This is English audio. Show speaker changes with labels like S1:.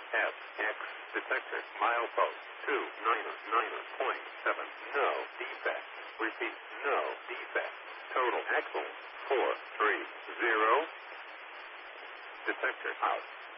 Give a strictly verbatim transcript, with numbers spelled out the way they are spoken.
S1: F X detected. Milepost two niner niner point seven. No defect. Repeat. No defect. Total axle four three zero. Detector out.